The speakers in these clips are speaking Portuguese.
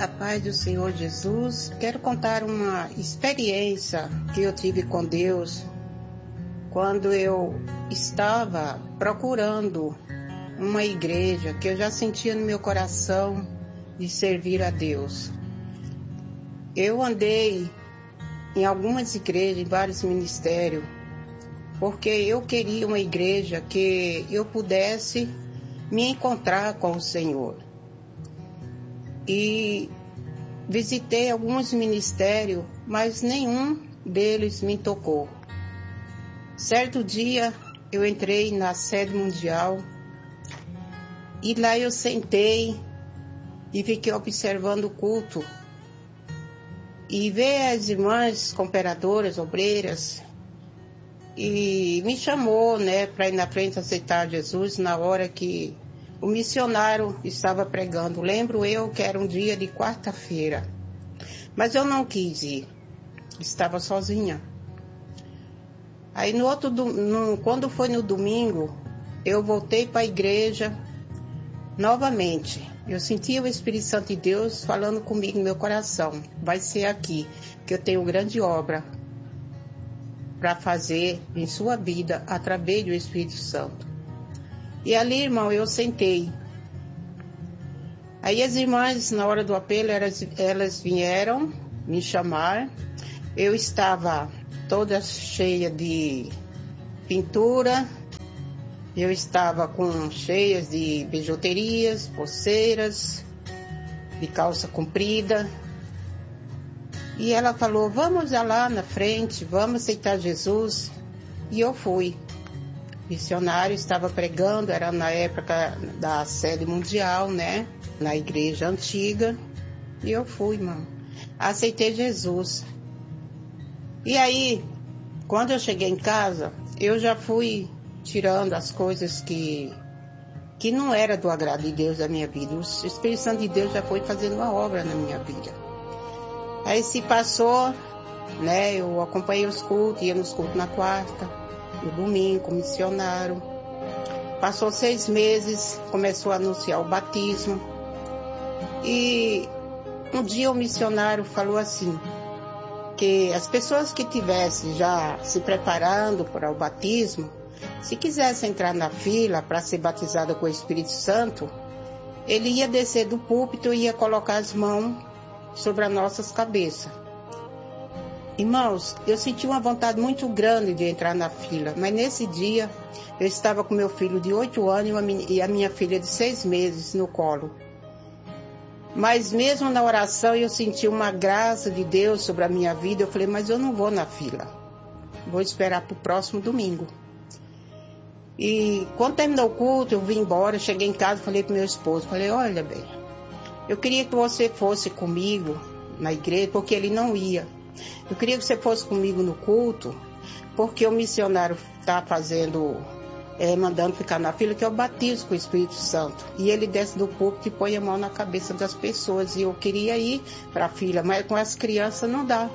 A paz do Senhor Jesus. Quero contar uma experiência que eu tive com Deus quando eu estava procurando uma igreja que eu já sentia no meu coração de servir a Deus. Eu andei em algumas igrejas, em vários ministérios, porque eu queria uma igreja que eu pudesse me encontrar com o Senhor. E visitei alguns ministérios, mas nenhum deles me tocou. Certo dia eu entrei na sede mundial e lá eu sentei e fiquei observando o culto. E ver as irmãs cooperadoras, obreiras, e me chamou, para ir na frente aceitar Jesus na hora que o missionário estava pregando. Lembro eu que era um dia de quarta-feira, mas eu não quis ir, estava sozinha. Aí quando foi no domingo, eu voltei para a igreja novamente. Eu senti o Espírito Santo de Deus falando comigo no meu coração. Vai ser aqui que eu tenho grande obra para fazer em sua vida através do Espírito Santo. E ali, irmão, eu sentei. Aí as irmãs, na hora do apelo, elas vieram me chamar. Eu estava toda cheia de pintura. Eu estava cheias de bijuterias, pulseiras, de calça comprida. E ela falou, vamos lá na frente, vamos aceitar Jesus. E eu fui. O missionário estava pregando, era na época da sede mundial, na igreja antiga. E eu fui, irmão. Aceitei Jesus. E aí, quando eu cheguei em casa, eu já fui tirando as coisas que não era do agrado de Deus da minha vida. O Espírito Santo de Deus já foi fazendo uma obra na minha vida. Aí se passou, eu acompanhei os cultos, ia nos cultos na quarta, no domingo, com missionário. Passou 6 meses, começou a anunciar o batismo. E um dia o missionário falou assim, que as pessoas que estivessem já se preparando para o batismo, se quisesse entrar na fila para ser batizada com o Espírito Santo, ele ia descer do púlpito e ia colocar as mãos sobre as nossas cabeças. Irmãos, eu senti uma vontade muito grande de entrar na fila, mas nesse dia eu estava com meu filho de 8 anos e a minha filha de 6 meses no colo. Mas mesmo na oração eu senti uma graça de Deus sobre a minha vida. Eu falei, mas eu não vou na fila, vou esperar para o próximo domingo. E quando terminou o culto, eu vim embora, cheguei em casa, falei para meu esposo, falei, olha bem, eu queria que você fosse comigo na igreja, porque ele não ia. Eu queria que você fosse comigo no culto, porque o missionário está mandando ficar na fila, que é o batismo com o Espírito Santo. E ele desce do púlpito e põe a mão na cabeça das pessoas. E eu queria ir para a fila, mas com as crianças não dá.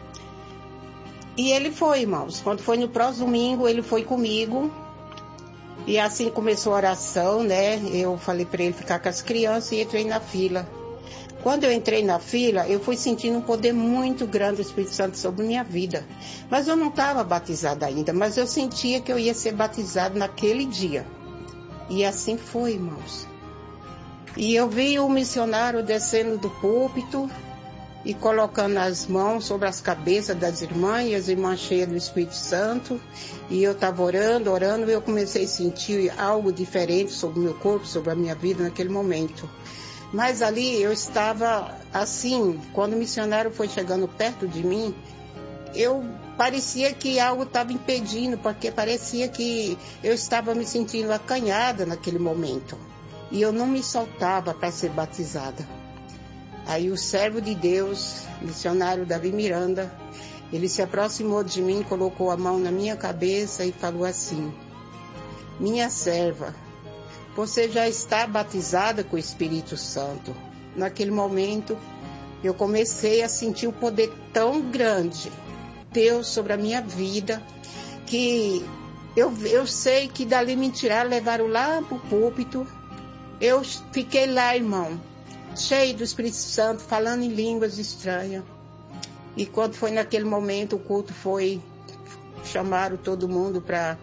E ele foi, irmãos. Quando foi no próximo domingo, ele foi comigo. E assim começou a oração, Eu falei para ele ficar com as crianças e entrei na fila. Quando eu entrei na fila, eu fui sentindo um poder muito grande do Espírito Santo sobre a minha vida. Mas eu não estava batizada ainda, mas eu sentia que eu ia ser batizada naquele dia. E assim foi, irmãos. E eu vi o missionário descendo do púlpito e colocando as mãos sobre as cabeças das irmãs, e as irmãs cheias do Espírito Santo. E eu estava orando, e eu comecei a sentir algo diferente sobre o meu corpo, sobre a minha vida naquele momento. Mas ali eu estava assim, quando o missionário foi chegando perto de mim, parecia que algo estava impedindo, porque parecia que eu estava me sentindo acanhada naquele momento. E eu não me soltava para ser batizada. Aí o servo de Deus, missionário Davi Miranda, ele se aproximou de mim, colocou a mão na minha cabeça e falou assim, minha serva, você já está batizada com o Espírito Santo. Naquele momento, eu comecei a sentir um poder tão grande, Deus, sobre a minha vida, que eu sei que dali me tiraram, levaram lá para o púlpito. Eu fiquei lá, irmão, cheio do Espírito Santo, falando em línguas estranhas. E quando foi naquele momento, o culto foi, chamaram todo mundo para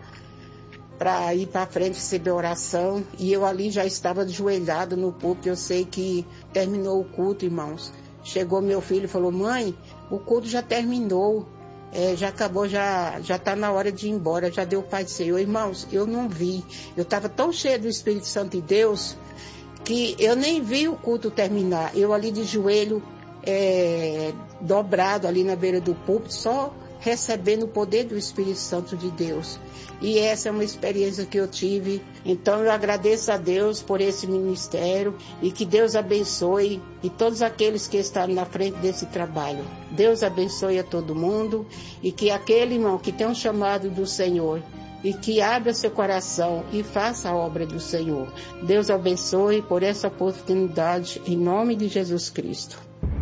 ir para frente receber oração. E eu ali já estava ajoelhado no púlpito. Eu sei que terminou o culto, irmãos. Chegou meu filho e falou: mãe, o culto já terminou. Já acabou, já está na hora de ir embora, já deu o Pai do Senhor. Irmãos, eu não vi. Eu estava tão cheio do Espírito Santo de Deus que eu nem vi o culto terminar. Eu ali de joelho, dobrado ali na beira do púlpito, só recebendo o poder do Espírito Santo de Deus. E essa é uma experiência que eu tive. Então eu agradeço a Deus por esse ministério e que Deus abençoe e todos aqueles que estão na frente desse trabalho. Deus abençoe a todo mundo e que aquele irmão que tem um chamado do Senhor e que abra seu coração e faça a obra do Senhor. Deus abençoe por essa oportunidade em nome de Jesus Cristo.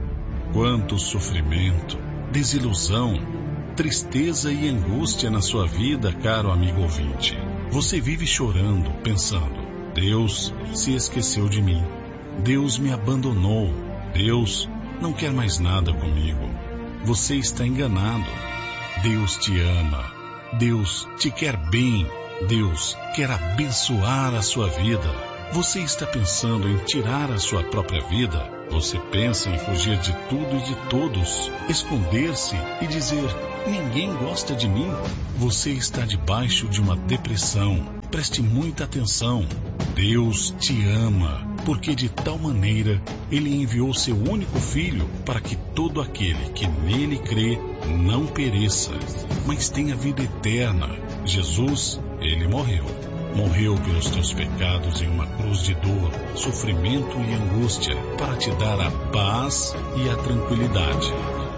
Quanto sofrimento, desilusão, tristeza e angústia na sua vida, caro amigo ouvinte. Você vive chorando, pensando: Deus se esqueceu de mim. Deus me abandonou. Deus não quer mais nada comigo. Você está enganado. Deus te ama. Deus te quer bem. Deus quer abençoar a sua vida. Você está pensando em tirar a sua própria vida? Você pensa em fugir de tudo e de todos, esconder-se e dizer: ninguém gosta de mim? Você está debaixo de uma depressão. Preste muita atenção. Deus te ama, porque de tal maneira Ele enviou seu único Filho para que todo aquele que nele crê não pereça, mas tenha vida eterna. Jesus, Ele morreu. Morreu pelos teus pecados em uma cruz de dor, sofrimento e angústia, para te dar a paz e a tranquilidade.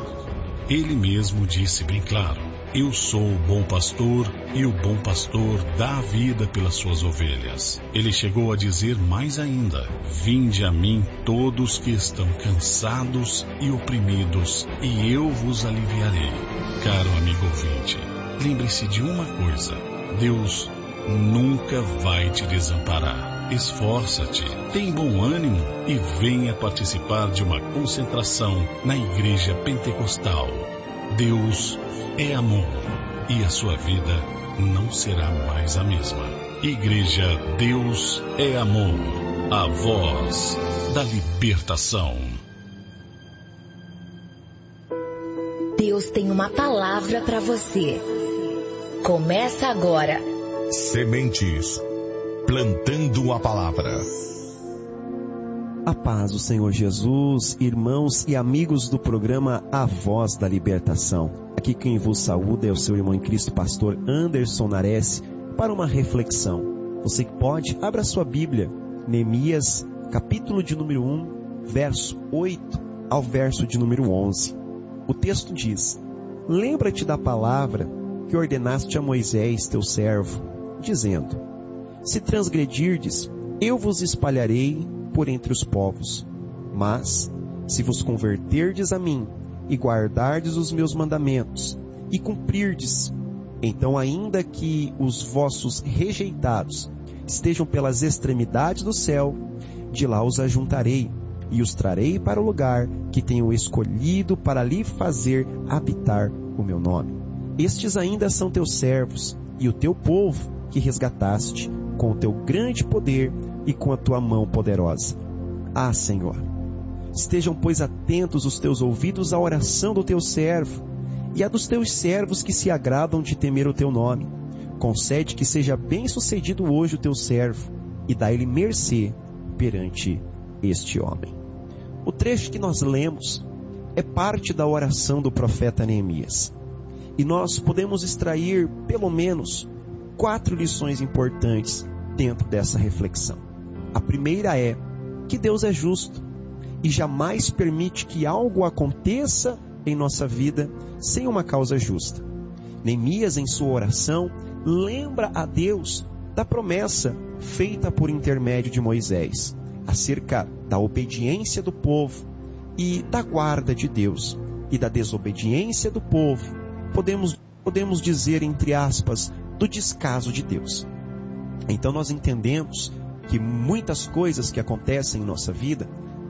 Ele mesmo disse bem claro: eu sou o bom pastor e o bom pastor dá a vida pelas suas ovelhas. Ele chegou a dizer mais ainda: vinde a mim todos que estão cansados e oprimidos, e eu vos aliviarei. Caro amigo ouvinte, lembre-se de uma coisa: Deus nunca vai te desamparar. Esforça-te, tem bom ânimo e venha participar de uma concentração na Igreja Pentecostal. Deus é amor e a sua vida não será mais a mesma. Igreja Deus é Amor, a voz da libertação. Deus tem uma palavra para você. Começa agora. Sementes, plantando a palavra. A paz do Senhor Jesus, irmãos e amigos do programa A Voz da Libertação. Aqui quem vos saúda é o seu irmão em Cristo, pastor Anderson Nares, para uma reflexão. Você que pode, abra sua Bíblia, Neemias, capítulo de número 1, verso 8 ao verso de número 11. O texto diz: lembra-te da palavra que ordenaste a Moisés, teu servo, dizendo: se transgredirdes, eu vos espalharei por entre os povos. Mas, se vos converterdes a mim, e guardardes os meus mandamentos, e cumprirdes, então ainda que os vossos rejeitados estejam pelas extremidades do céu, de lá os ajuntarei, e os trarei para o lugar que tenho escolhido para lhe fazer habitar o meu nome. Estes ainda são teus servos, e o teu povo que resgataste, com o teu grande poder e com a tua mão poderosa. Ah, Senhor, estejam, pois, atentos os teus ouvidos à oração do teu servo e a dos teus servos que se agradam de temer o teu nome. Concede que seja bem-sucedido hoje o teu servo e dá-lhe mercê perante este homem. O trecho que nós lemos é parte da oração do profeta Neemias. E nós podemos extrair, pelo menos, 4 lições importantes dentro dessa reflexão. A primeira é que Deus é justo e jamais permite que algo aconteça em nossa vida sem uma causa justa. Neemias, em sua oração, lembra a Deus da promessa feita por intermédio de Moisés, acerca da obediência do povo e da guarda de Deus, e da desobediência do povo, podemos dizer, entre aspas, do descaso de Deus. Então nós entendemos que muitas coisas que acontecem em nossa vida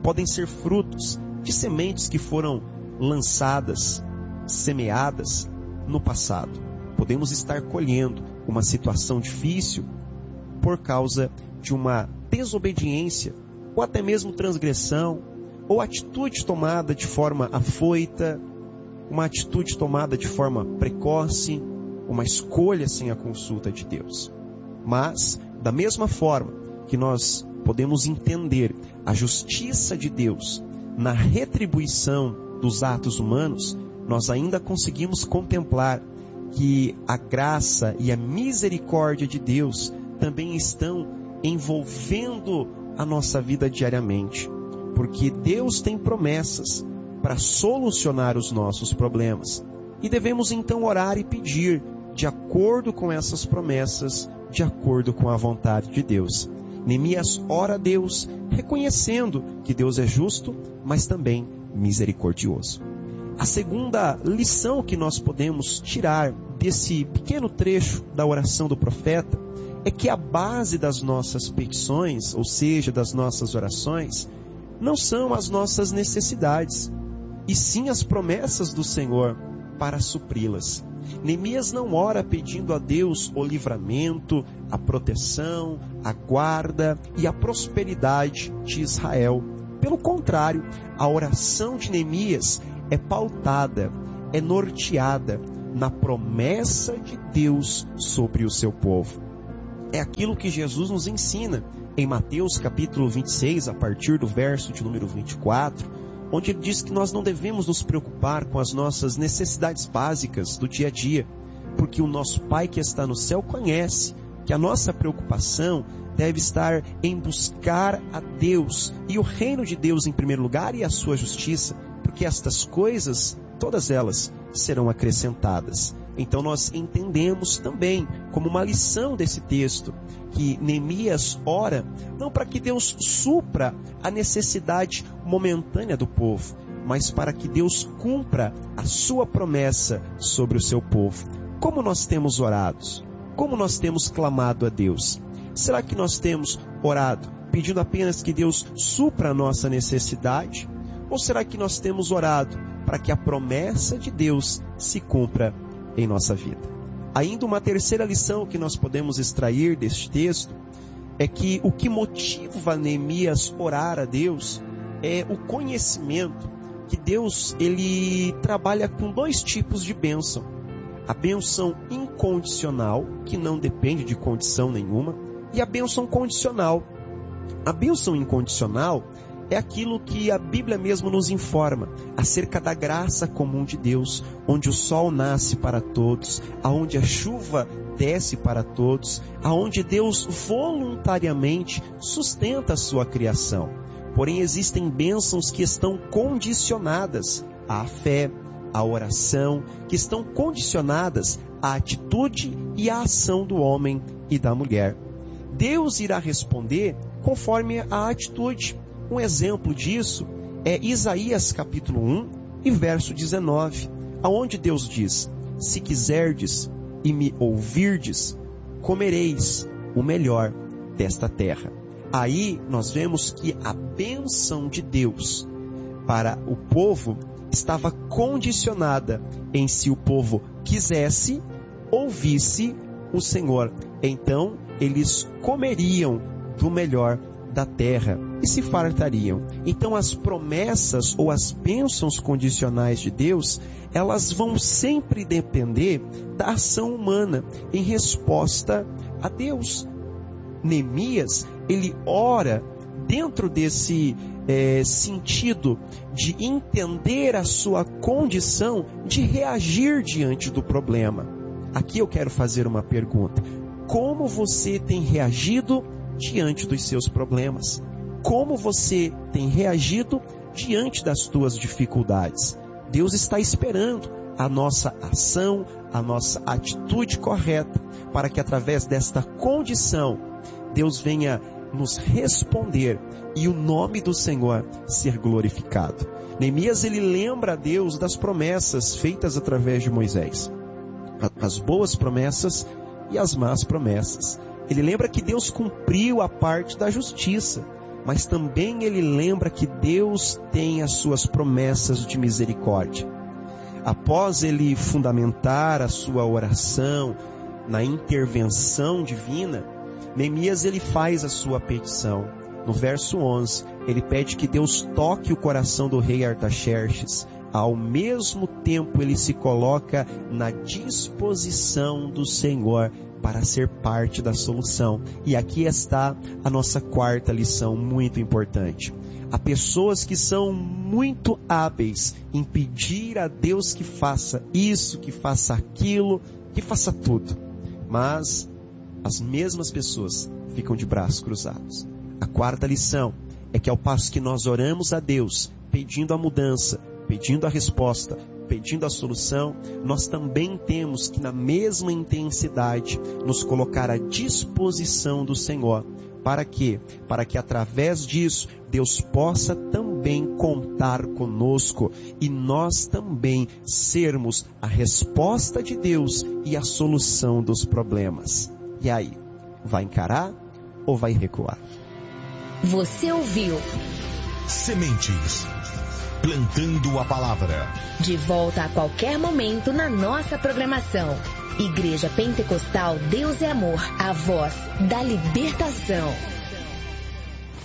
podem ser frutos de sementes que foram lançadas, semeadas no passado. Podemos estar colhendo uma situação difícil por causa de uma desobediência, ou até mesmo transgressão, ou atitude tomada de forma afoita, uma atitude tomada de forma precoce, uma escolha sem a consulta de Deus. Mas, da mesma forma que nós podemos entender a justiça de Deus na retribuição dos atos humanos, nós ainda conseguimos contemplar que a graça e a misericórdia de Deus também estão envolvendo a nossa vida diariamente. Porque Deus tem promessas para solucionar os nossos problemas. E devemos então orar e pedir de acordo com essas promessas, de acordo com a vontade de Deus. Neemias ora a Deus, reconhecendo que Deus é justo, mas também misericordioso. A segunda lição que nós podemos tirar desse pequeno trecho da oração do profeta é que a base das nossas petições, ou seja, das nossas orações, não são as nossas necessidades, e sim as promessas do Senhor para supri-las. Neemias não ora pedindo a Deus o livramento, a proteção, a guarda e a prosperidade de Israel. Pelo contrário, a oração de Neemias é pautada, é norteada na promessa de Deus sobre o seu povo. É aquilo que Jesus nos ensina em Mateus capítulo 26, a partir do verso de número 24, onde ele diz que nós não devemos nos preocupar com as nossas necessidades básicas do dia a dia, porque o nosso Pai que está no céu conhece que a nossa preocupação deve estar em buscar a Deus e o reino de Deus em primeiro lugar e a sua justiça, porque estas coisas, todas elas, serão acrescentadas. Então nós entendemos também, como uma lição desse texto, que Neemias ora não para que Deus supra a necessidade momentânea do povo, mas para que Deus cumpra a sua promessa sobre o seu povo. Como nós temos orado? Como nós temos clamado a Deus? Será que nós temos orado pedindo apenas que Deus supra a nossa necessidade? Ou será que nós temos orado para que a promessa de Deus se cumpra em nossa vida? Ainda uma terceira lição que nós podemos extrair deste texto é que o que motiva Neemias orar a Deus é o conhecimento que Deus ele trabalha com dois tipos de bênção. A bênção incondicional, que não depende de condição nenhuma, e a bênção condicional. A bênção incondicional é aquilo que a Bíblia mesmo nos informa acerca da graça comum de Deus, onde o sol nasce para todos, aonde a chuva desce para todos, aonde Deus voluntariamente sustenta a sua criação. Porém, existem bênçãos que estão condicionadas à fé, à oração, que estão condicionadas à atitude e à ação do homem e da mulher. Deus irá responder conforme a atitude. Um exemplo disso é Isaías capítulo 1 e verso 19, aonde Deus diz: se quiserdes e me ouvirdes, comereis o melhor desta terra. Aí nós vemos que a bênção de Deus para o povo estava condicionada em se o povo quisesse, ouvisse o Senhor. Então eles comeriam do melhor da terra e se fartariam. Então as promessas ou as bênçãos condicionais de Deus, elas vão sempre depender da ação humana em resposta a Deus. Neemias, ele ora dentro desse sentido de entender a sua condição de reagir diante do problema. Aqui eu quero fazer uma pergunta: como você tem reagido diante dos seus problemas? Como você tem reagido diante das tuas dificuldades? Deus está esperando a nossa ação, a nossa atitude correta, para que através desta condição, Deus venha nos responder e o nome do Senhor ser glorificado. Neemias, ele lembra a Deus das promessas feitas através de Moisés. As boas promessas e as más promessas. Ele lembra que Deus cumpriu a parte da justiça. mas também ele lembra que Deus tem as suas promessas de misericórdia. Após ele fundamentar a sua oração na intervenção divina, Neemias ele faz a sua petição. No verso 11, ele pede que Deus toque o coração do rei Artaxerxes. Ao mesmo tempo, ele se coloca na disposição do Senhor para ser parte da solução. E aqui está a nossa quarta lição, muito importante. Há pessoas que são muito hábeis em pedir a Deus que faça isso, que faça aquilo, que faça tudo. Mas as mesmas pessoas ficam de braços cruzados. A quarta lição é que ao passo que nós oramos a Deus, pedindo a mudança, pedindo a resposta, pedindo a solução, nós também temos que na mesma intensidade nos colocar à disposição do Senhor. Para quê? Para que através disso Deus possa também contar conosco e nós também sermos a resposta de Deus e a solução dos problemas. E aí, vai encarar ou vai recuar? Você ouviu Sementes, plantando a palavra. De volta a qualquer momento na nossa programação. Igreja Pentecostal Deus é Amor, a voz da libertação.